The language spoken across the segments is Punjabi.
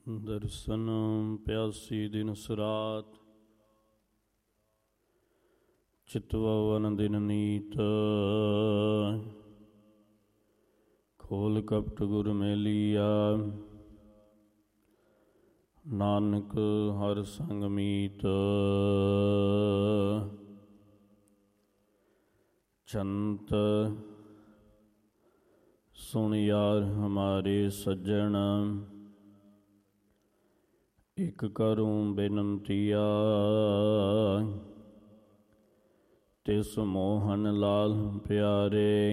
ਦਰਸ਼ਨ ਪਿਆਸੀ ਦਿਨ ਸਰਾਤ, ਚਿਤਵਨ ਦਿਨ ਨੀਤ। ਖੋਲ ਕਪਟ ਗੁਰ ਮੇਲੀਆ, ਨਾਨਕ ਹਰ ਸੰਗ ਮੀਤ। ਚੰਤ ਸੁਣ ਯਾਰ ਹਮਾਰੇ ਸੱਜਣ, ਇਕ ਕਰੂੰ ਬੇਨੰਤੀਆ। ਤਿਸ ਮੋਹਨ ਲਾਲ ਪਿਆਰੇ,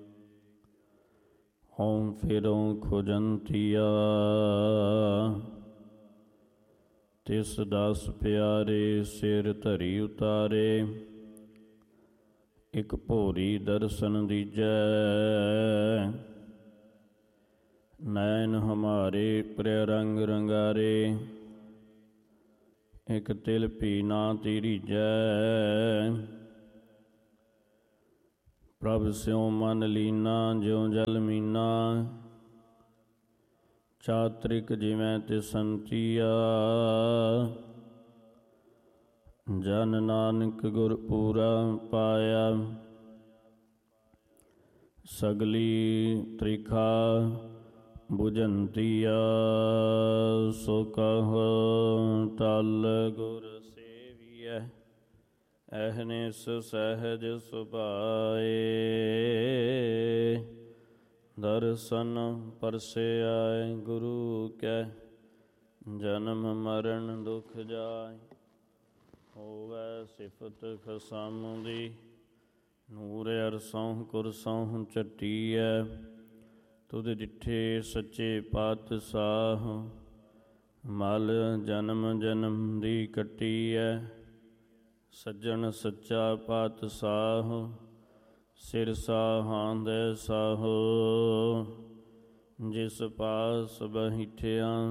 ਹਉ ਫਿਰਉ ਖੁਜੰਤੀਆ। ਤਿਸ ਦਾਸ ਪਿਆਰੇ, ਸਿਰ ਧਰੀ ਉਤਾਰੇ। ਇਕ ਭੋਰੀ ਦਰਸ਼ਨ ਦੀਜੈ, ਨੈਣ ਹਮਾਰੇ ਪ੍ਰਿਯ ਰੰਗ ਰੰਗਾਰੇ। ਇਕ ਤਿਲ ਭੀ ਨਾ ਤੀਰੀਜੈ, ਪ੍ਰਭ ਸਿਉ ਮਨ ਲੀਨਾ ਜਿਉ ਜਲ ਮੀਨਾ। ਚਾਤ੍ਰਿਕ ਜਿਵੇਂ ਤਿਸੰਤੀਆ, ਜਨ ਨਾਨਕ ਗੁਰ ਪੂਰਾ ਪਾਇਆ। ਸਗਲੀ ਤ੍ਰਿਖਾ ਬੁਝੰਤੀਆ, ਸੋ ਕਹੋ ਟਲ ਗੁਰ ਸੇਵੀਐ। ਅਹਨਿਸ ਸਹਿਜ ਸੁਭਾਏ, ਦਰਸ਼ਨ ਪਰਸਿਆਇ ਗੁਰੂ ਕੈ। ਜਨਮ ਮਰਨ ਦੁਖ ਜਾਇ, ਹੋਵੈ ਸਿਫਤ ਖਸਮ ਦੀ। ਨੂਰ ਅਰਸੋਂ ਕੁਰਸੋਂ ਚੱਟੀਐ, ਤੁਧ ਡਿਠੇ ਸੱਚੇ ਪਾਤਸ਼ਾਹ। ਮਲ ਜਨਮ ਜਨਮ ਦੀ ਕੱਟੀਐ, ਸੱਜਣ ਸੱਚਾ ਪਾਤਸ਼ਾਹ। ਸਿਰ ਸਾਹਾਂਦੈ ਸਾਹੋ, ਜਿਸ ਪਾਸ ਬੈਠਿਆ